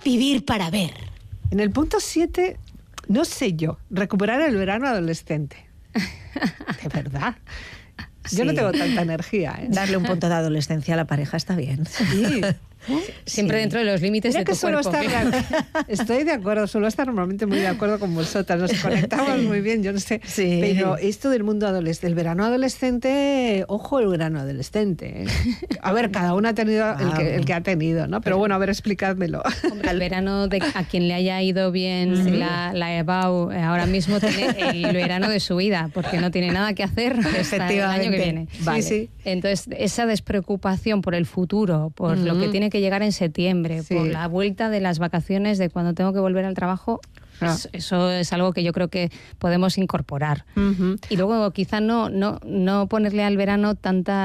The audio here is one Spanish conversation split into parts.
Vivir para ver. En el punto 7, no sé yo, recuperar el verano adolescente. De verdad. Yo no tengo tanta energía. Darle un punto de adolescencia a la pareja está bien. Sí. Siempre dentro de los límites de tu cuerpo. Estoy de acuerdo, suelo estar normalmente muy de acuerdo con vosotras, nos conectamos muy bien, yo no sé. Sí. Pero esto del mundo adolescente, el verano adolescente, ojo el verano adolescente. A ver, cada uno ha tenido el que ha tenido, ¿no? Pero bueno, a ver, explicádmelo. Hombre, el verano, a quien le haya ido bien la EBAU, ahora mismo tiene el verano de su vida, porque no tiene nada que hacer hasta el año que viene. Vale. Sí. Entonces, esa despreocupación por el futuro, por lo que tiene que llegar en septiembre, por la vuelta de las vacaciones, de cuando tengo que volver al trabajo, eso es algo que yo creo que podemos incorporar. Y luego quizá no ponerle al verano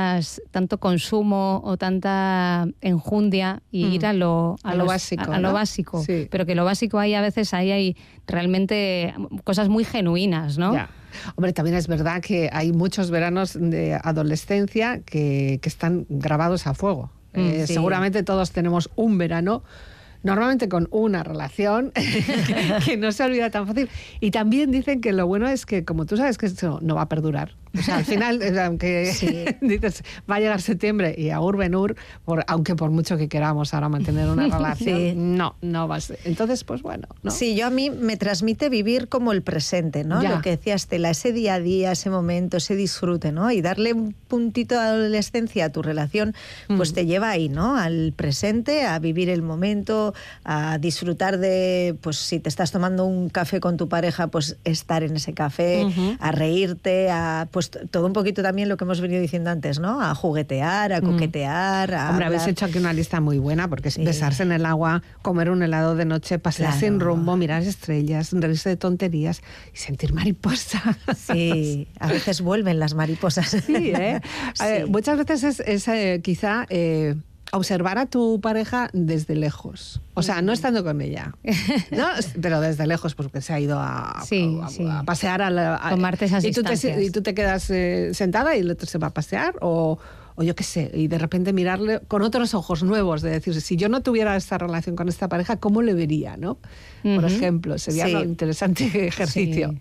tanto consumo o tanta enjundia y ir a lo básico. A lo básico. Sí. Pero que lo básico a veces hay realmente cosas muy genuinas, ¿no? Ya. Hombre, también es verdad que hay muchos veranos de adolescencia que están grabados a fuego. Sí. Seguramente todos tenemos un verano, normalmente con una relación que no se olvida tan fácil. Y también dicen que lo bueno es que, como tú sabes, que esto no va a perdurar. O sea, al final, aunque dices, va a llegar septiembre y a Urbenur, aunque por mucho que queramos ahora mantener una relación, no va a ser. Entonces, pues bueno, ¿no? Sí, a mí me transmite vivir como el presente, ¿no? Lo que decía Estela, ese día a día, ese momento, ese disfrute, ¿no? Y darle un puntito de adolescencia a tu relación, pues te lleva ahí, ¿no? Al presente, a vivir el momento, a disfrutar de, pues si te estás tomando un café con tu pareja, pues estar en ese café, a reírte, a pues todo un poquito también lo que hemos venido diciendo antes, ¿no? A juguetear, a coquetear, a Hombre, habéis hecho aquí una lista muy buena, porque es besarse en el agua, comer un helado de noche, pasear sin rumbo, mirar estrellas, reírse de tonterías y sentir mariposas. Sí, a veces vuelven las mariposas. Sí, ¿eh? Sí. Muchas veces es quizá observar a tu pareja desde lejos. O sea, no estando con ella, ¿no? Pero desde lejos, porque se ha ido a pasear tomarte esas distancias. Y tú te quedas sentada y el otro se va a pasear, o yo qué sé, y de repente mirarle con otros ojos nuevos, de decir, si yo no tuviera esta relación con esta pareja, ¿cómo le vería, no? Por ejemplo, sería un interesante ejercicio.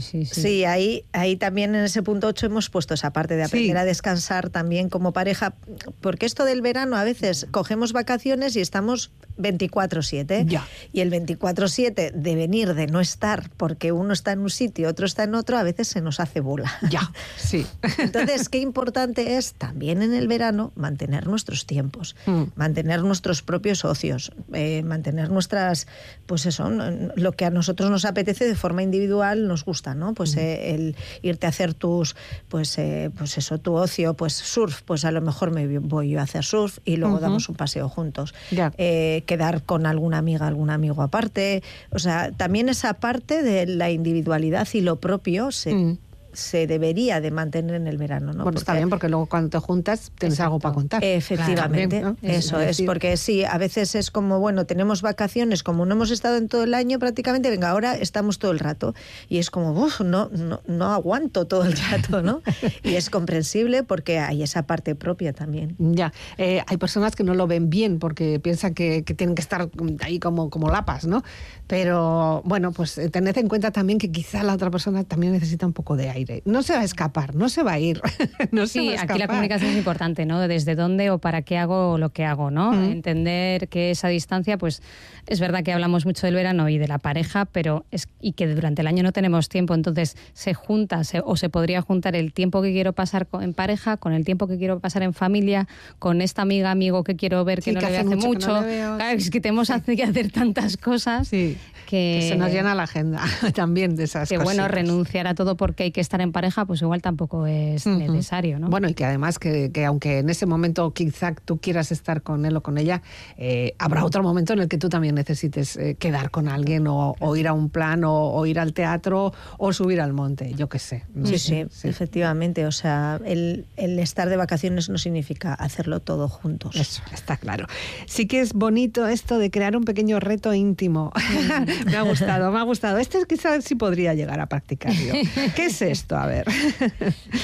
Sí, ahí también en ese punto 8 hemos puesto esa parte de aprender a descansar también como pareja, porque esto del verano a veces cogemos vacaciones y estamos 24/7. Ya. Y el 24/7 de venir, de no estar, porque uno está en un sitio, otro está en otro, a veces se nos hace bola. Ya, sí. Entonces, qué importante es también en el verano mantener nuestros tiempos, mantener nuestros propios ocios, mantener nuestras, pues eso, lo que a nosotros nos apetece de forma individual, nos gusta, ¿no? Pues el irte a hacer tus, pues eso, tu ocio, pues surf, pues a lo mejor me voy yo a hacer surf y luego damos un paseo juntos. Ya. Quedar con alguna amiga, algún amigo aparte. O sea, también esa parte de la individualidad y lo propio se debería de mantener en el verano, ¿no? Bueno, está bien, porque luego cuando te juntas tienes algo para contar. Efectivamente, claro, eso es, porque sí, a veces es como, bueno, tenemos vacaciones, como no hemos estado en todo el año prácticamente, venga, ahora estamos todo el rato, y es como, no aguanto todo el rato, ¿no? Y es comprensible porque hay esa parte propia también. Ya, hay personas que no lo ven bien porque piensan que tienen que estar ahí como lapas, ¿no? Pero, bueno, pues tened en cuenta también que quizá la otra persona también necesita un poco de aire. No se va a escapar, no se va a ir. Aquí la comunicación es importante, ¿no? Desde dónde o para qué hago lo que hago, ¿no? Entender que esa distancia, pues es verdad que hablamos mucho del verano y de la pareja, pero y que durante el año no tenemos tiempo, entonces se junta o se podría juntar el tiempo que quiero pasar en pareja con el tiempo que quiero pasar en familia, con esta amigo que quiero ver que no le veo hace mucho. Claro, es que tenemos que hacer tantas cosas que se nos llena la agenda también de esas cosas. Que bueno, renunciar a todo porque hay que estar en pareja, pues igual tampoco es necesario, ¿no? Bueno, y que además que aunque en ese momento quizá tú quieras estar con él o con ella, habrá otro momento en el que tú también necesites quedar con alguien o ir a un plan o ir al teatro o subir al monte, yo qué sé. Sí, efectivamente. O sea, el estar de vacaciones no significa hacerlo todo juntos. Eso, está claro. Sí que es bonito esto de crear un pequeño reto íntimo. Me ha gustado. Este quizás sí podría llegar a practicar yo. ¿Qué es esto? A ver.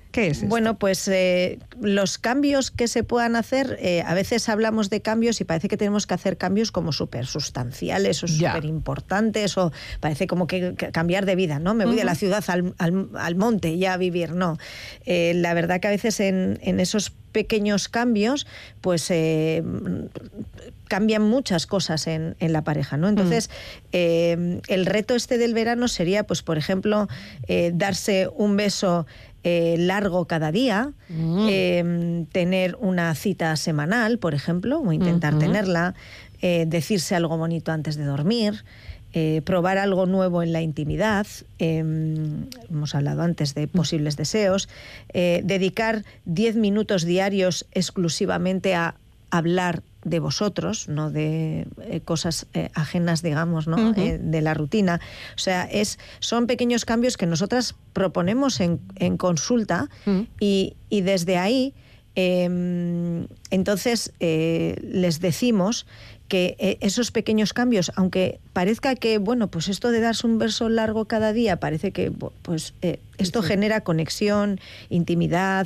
¿Qué es esto? Bueno, pues los cambios que se puedan hacer, a veces hablamos de cambios y parece que tenemos que hacer cambios como súper sustanciales o súper importantes, o parece como que cambiar de vida, ¿no? Me voy de la ciudad al monte ya a vivir, no. La verdad que a veces en esos pequeños cambios, pues cambian muchas cosas en la pareja, ¿no? Entonces, el reto del verano sería, pues, por ejemplo, darse un beso largo cada día, tener una cita semanal, por ejemplo, o intentar tenerla, decirse algo bonito antes de dormir, probar algo nuevo en la intimidad, hemos hablado antes de posibles deseos, dedicar 10 minutos diarios exclusivamente a hablar de vosotros, no de cosas ajenas, digamos, ¿no? De la rutina. O sea, son pequeños cambios que nosotras proponemos en consulta y desde ahí entonces les decimos que esos pequeños cambios, aunque parezca que, bueno, pues esto de darse un beso largo cada día, parece que pues esto genera conexión, intimidad,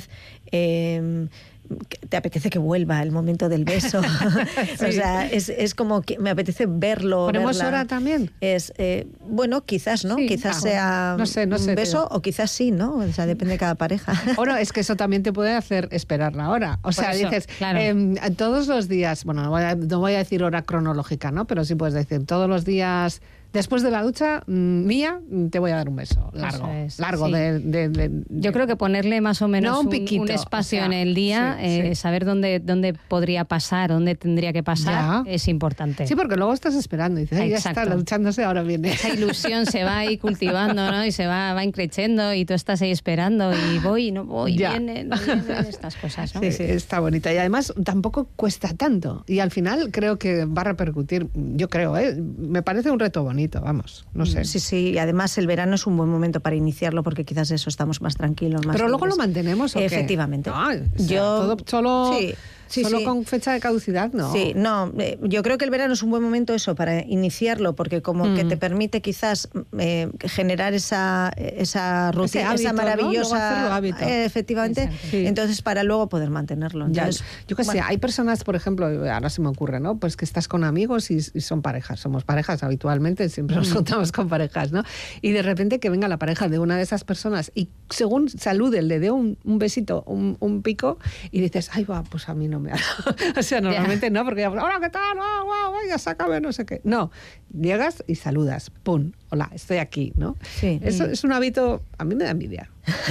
te apetece que vuelva el momento del beso. O sea, es como que me apetece verlo. ¿Ponemos hora también? Bueno, quizás, ¿no? Quizás sea no sé, un beso, o quizás sí, ¿no? O sea, depende de cada pareja. Bueno, es que eso también te puede hacer esperar la hora. O sea, dices, claro, todos los días, bueno, no voy a decir hora cronológica, ¿no? Pero sí puedes decir, todos los días... Después de la ducha mía, te voy a dar un beso largo. Largo. Yo creo que ponerle más o menos un espacio, o sea, en el día, saber dónde podría pasar, dónde tendría que pasar, es importante. Sí, porque luego estás esperando y dices, ya está duchándose, ahora viene. Esa ilusión se va ahí cultivando, ¿no? Y se va increciendo y tú estás ahí esperando y voy y no voy, vienen estas cosas, ¿no? Sí, está bonita. Y además tampoco cuesta tanto. Y al final creo que va a repercutir, yo creo, me parece un reto bonito. Vamos, no sé. Sí, y además el verano es un buen momento para iniciarlo porque quizás estamos más tranquilos, más Pero luego libres. Lo mantenemos, ¿o qué? Efectivamente. No, yo solo Sí. con fecha de caducidad, ¿no. Sí, no, yo creo que el verano es un buen momento para iniciarlo, porque como que te permite quizás generar esa rutina, hábito, esa maravillosa, ¿no? Hábito. Efectivamente, entonces para luego poder mantenerlo. Entonces, yo qué sé, hay personas, por ejemplo, ahora se me ocurre, ¿no? Pues que estás con amigos y son parejas, somos parejas habitualmente, siempre nos contamos con parejas, ¿no? Y de repente que venga la pareja de una de esas personas y según salude, le dé un besito, un pico, y dices, ay, va, pues a mí no me ha dado. O sea, normalmente no, porque ya, hola, ¿qué tal? Ya sácame, no sé qué. No, llegas y saludas, pum, hola, estoy aquí, ¿no? Sí. Eso es un hábito, a mí me da envidia.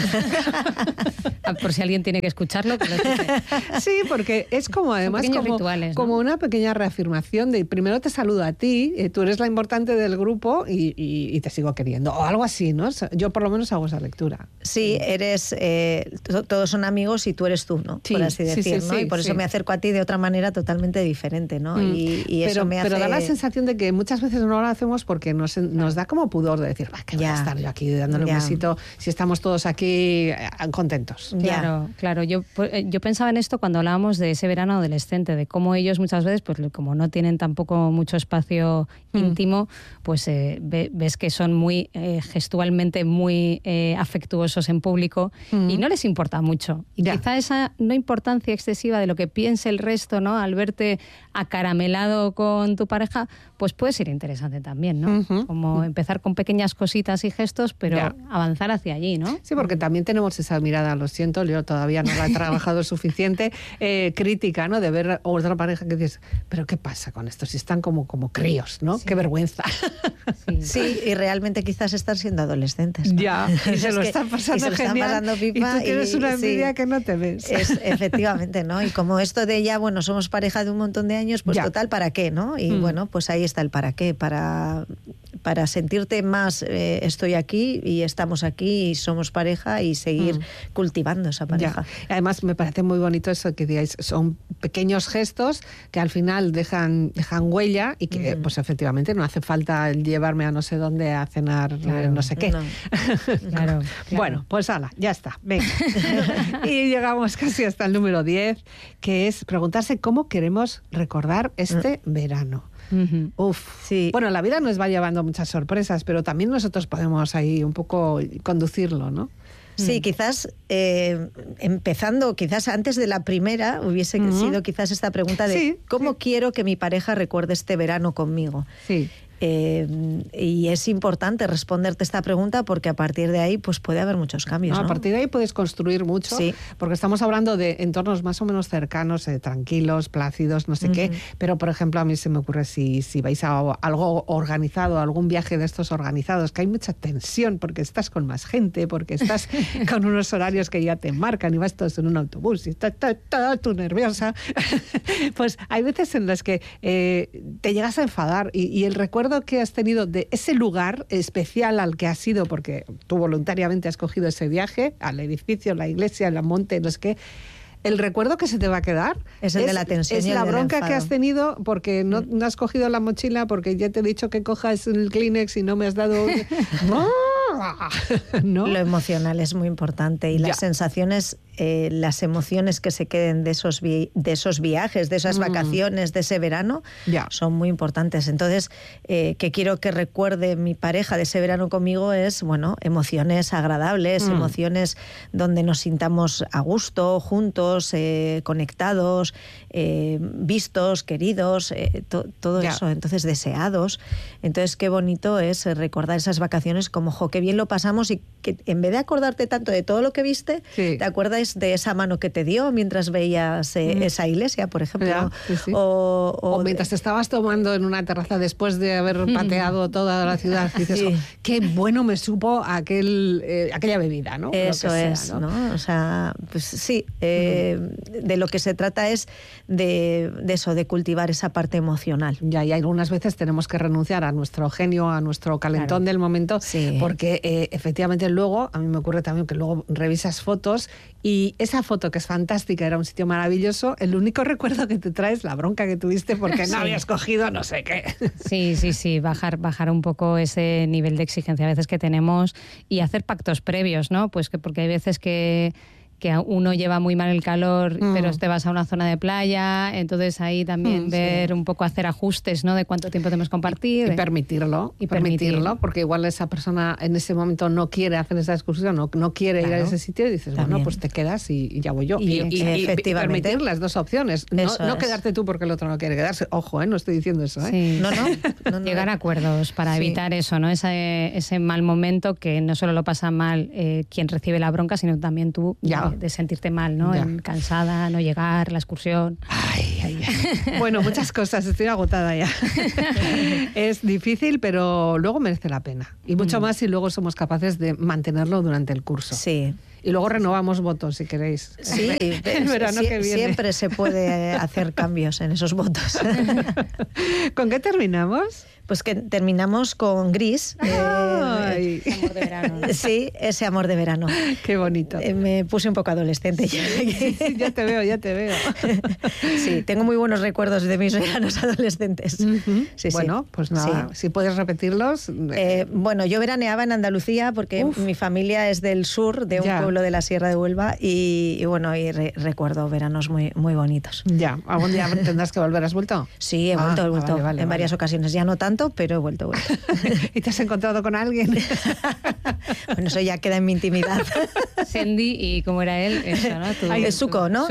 Por si alguien tiene que escucharlo, que lo escuche. Sí, porque es como además rituales, ¿no? Como una pequeña reafirmación de primero te saludo a ti, tú eres la importante del grupo y te sigo queriendo, o algo así, ¿no? Yo por lo menos hago esa lectura. Sí, eres todos son amigos y tú eres tú, ¿no? Sí, por así decir, ¿no? Y por eso me acerco a ti de otra manera totalmente diferente, ¿no? Y eso me hace... Pero da la sensación de que muchas veces no lo hacemos porque nos da como pudor de decir, que voy a estar yo aquí dándole un besito si estamos todos aquí contentos. Claro. Yo pensaba en esto cuando hablábamos de ese verano adolescente, de cómo ellos muchas veces, pues como no tienen tampoco mucho espacio íntimo, pues ves que son muy gestualmente muy afectuosos en público y no les importa mucho. Y quizá esa no importancia excesiva de lo que piense el resto, ¿no? Al verte acaramelado con tu pareja, pues puede ser interesante también, ¿no? Como empezar con pequeñas cositas y gestos, pero avanzar hacia allí, ¿no? Sí, porque también tenemos esa mirada, lo siento, yo todavía no la he trabajado suficiente, crítica, ¿no? De ver otra pareja que dices, pero ¿qué pasa con esto? Si están como críos, ¿no? Sí. Qué vergüenza. Sí, y realmente quizás están siendo adolescentes, ¿no? Ya, y se lo están pasando genial. Pipa, y tú tienes una envidia que no te ves. Efectivamente, ¿no? Y como esto de ya, bueno, somos pareja de un montón de años, pues total, ¿para qué, no? Y bueno, pues ahí está el para qué, para sentirte más estoy aquí y estamos aquí y somos pareja y seguir cultivando esa pareja. Además me parece muy bonito eso que digáis, son pequeños gestos que al final dejan huella y que pues efectivamente no hace falta llevarme a no sé dónde a cenar no sé qué. No. Claro. Bueno, pues hala, ya está, venga. Y llegamos casi hasta el número 10, que es preguntarse cómo queremos recordar este verano. Sí. Bueno, la vida nos va llevando muchas sorpresas, pero también nosotros podemos ahí un poco conducirlo, ¿no? Sí, quizás empezando, quizás antes de la primera, hubiese sido quizás esta pregunta de ¿cómo quiero que mi pareja recuerde este verano conmigo? Sí. Y es importante responderte esta pregunta porque a partir de ahí pues puede haber muchos cambios. A partir de ahí puedes construir mucho, porque estamos hablando de entornos más o menos cercanos, tranquilos, plácidos, no sé qué, pero por ejemplo a mí se me ocurre si vais a algo organizado, algún viaje de estos organizados, que hay mucha tensión porque estás con más gente, porque estás con unos horarios que ya te marcan y vas todos en un autobús y estás tú nerviosa, pues hay veces en las que te llegas a enfadar y el recuerdo que has tenido de ese lugar especial al que has ido, porque tú voluntariamente has cogido ese viaje, al edificio, la iglesia, el monte, no sé qué, el recuerdo que se te va a quedar es el de la tensión. Es la bronca que has tenido porque no has cogido la mochila, porque ya te he dicho que cojas el Kleenex y no me has dado... ¿No? Lo emocional es muy importante y las sensaciones, las emociones que se queden de esos viajes, de esas vacaciones, de ese verano, son muy importantes. Entonces, ¿qué quiero que recuerde mi pareja de ese verano conmigo? Es, bueno, emociones agradables, emociones donde nos sintamos a gusto, juntos, conectados, vistos, queridos, todo eso. Entonces, deseados. Entonces, qué bonito es recordar esas vacaciones como, qué bien lo pasamos, y que en vez de acordarte tanto de todo lo que viste, te acuerdas de esa mano que te dio mientras veías esa iglesia, por ejemplo. O mientras te estabas tomando en una terraza después de haber pateado toda la ciudad, y dices, qué bueno me supo aquella bebida, ¿no? Eso sea, es, ¿no? O sea, pues sí, de lo que se trata es de eso, de cultivar esa parte emocional. Y algunas veces tenemos que renunciar a nuestro genio, a nuestro calentón del momento, porque efectivamente luego, a mí me ocurre también que luego revisas fotos y esa foto que es fantástica, era un sitio maravilloso, el único recuerdo que te trae es la bronca que tuviste porque no habías cogido no sé qué. Sí, bajar un poco ese nivel de exigencia a veces que tenemos y hacer pactos previos, ¿no? Pues que porque hay veces que uno lleva muy mal el calor, pero te vas a una zona de playa, entonces ahí también ver un poco, hacer ajustes, ¿no? De cuánto tiempo tenemos que compartir. Y permitirlo, porque igual esa persona en ese momento no quiere hacer esa excursión, no quiere ir a ese sitio, y dices, bueno, pues te quedas y ya voy yo. Y efectivamente, permitir las dos opciones, no quedarte tú porque el otro no quiere quedarse. Ojo, no estoy diciendo eso. Sí. No. Llegar a acuerdos para evitar eso, ¿no? Ese mal momento que no solo lo pasa mal quien recibe la bronca, sino también tú. De sentirte mal, ¿no? Cansada, no llegar, la excursión. Ay. Bueno, muchas cosas, estoy agotada ya. Es difícil, pero luego merece la pena. Y mucho más si luego somos capaces de mantenerlo durante el curso. Sí. Y luego renovamos votos, si queréis. Sí, el verano que viene. Siempre se puede hacer cambios en esos votos. ¿Con qué terminamos? Pues que terminamos con Gris. Ese amor de verano. Sí, ese amor de verano. Qué bonito. Me puse un poco adolescente ya. Sí, ya te veo. Sí, tengo muy buenos recuerdos de mis veranos adolescentes. Bueno, pues nada, si puedes repetirlos. Bueno, yo veraneaba en Andalucía porque mi familia es del sur, de un pueblo de la Sierra de Huelva, y bueno, recuerdo veranos muy, muy bonitos. Ya, ¿algún día tendrás que volver? ¿Has vuelto? Sí, he vuelto vale, en varias ocasiones. Ya no tanto, pero he vuelto. ¿Y te has encontrado con alguien? Bueno, eso ya queda en mi intimidad. Sandy, y ¿cómo era él? Eso, ¿no? Suco, ¿no?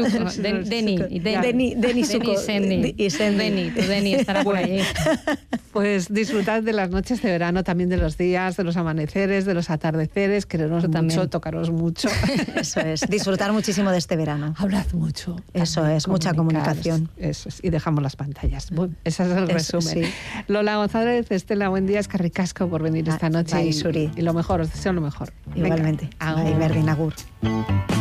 Deni Suco. Y Sandy. Deni estará por allí. Pues disfrutad de las noches de verano, también de los días, de los amaneceres, de los atardeceres, querernos mucho, tocaros mucho. Eso es, disfrutar muchísimo de este verano. Hablad mucho. Eso es, mucha comunicación. Eso es, y dejamos las pantallas. Bueno, ese es el resumen. Sí. Lola González, Estela, buen día, eskerrik-asko por venir esta noche. Y lo mejor, os deseo lo mejor. Igualmente. Venga, agur. Agur.